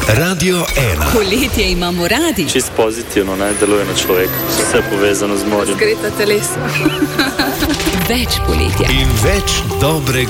Radio 1. Poletje imamo radi. Čist pozitivno, ne, deluje na človeka. Vse povezano z morjem. Zgreta telesa. Več poletja. In več dobrega.